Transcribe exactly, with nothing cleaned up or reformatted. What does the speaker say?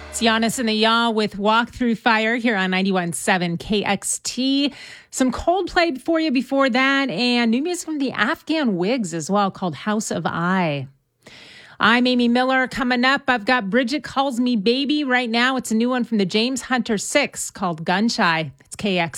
It's Giannis and the Yaw with Walk Through Fire here on ninety-one point seven K X T. Some Coldplay for you before that, and new music from the Afghan Wigs as well, called House of I. I'm Amy Miller. Coming up, I've got Bridget Calls Me Baby right now. It's a new one from the James Hunter Six called Gun Shy. It's K X T.